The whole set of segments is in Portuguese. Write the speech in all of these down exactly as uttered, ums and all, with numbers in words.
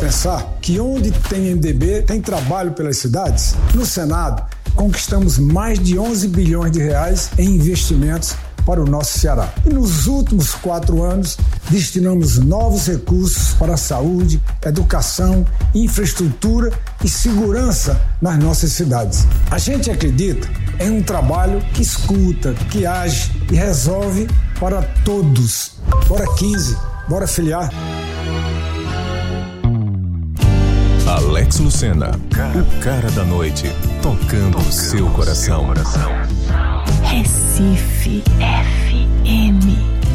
pensar que onde tem M D B tem trabalho pelas cidades? No Senado, conquistamos mais de onze bilhões de reais em investimentos para o nosso Ceará. E nos últimos quatro anos, destinamos novos recursos para a saúde, educação, infraestrutura e segurança nas nossas cidades. A gente acredita em um trabalho que escuta, que age e resolve para todos. Bora quinze, bora filiar. Alex Lucena, o cara da noite, tocando o seu coração. Recife F M.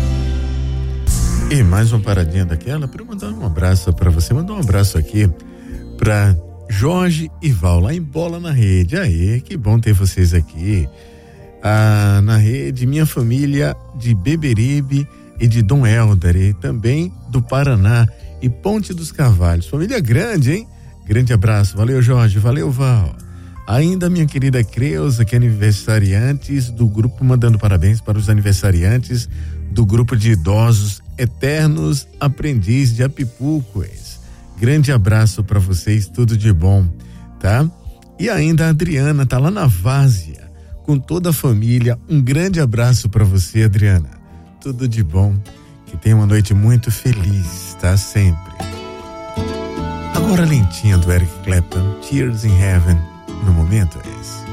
E mais uma paradinha daquela para mandar um abraço para você, mandar um abraço aqui para Jorge e Val lá em Bola na Rede. Aê, que bom ter vocês aqui ah, na rede, minha família de Beberibe e de Dom Helder e também do Paraná e Ponte dos Carvalhos, família grande, hein? Grande abraço, valeu Jorge, valeu Val. Ainda minha querida Creuza, que é aniversariantes do grupo, mandando parabéns para os aniversariantes do grupo de idosos Eternos Aprendiz de Apipucos. Grande abraço para vocês, tudo de bom, tá? E ainda a Adriana tá lá na Várzea, com toda a família. Um grande abraço para você, Adriana. Tudo de bom, que tenha uma noite muito feliz, tá? Sempre. Agora a lentinha do Eric Clapton, Tears in Heaven. No momento é esse.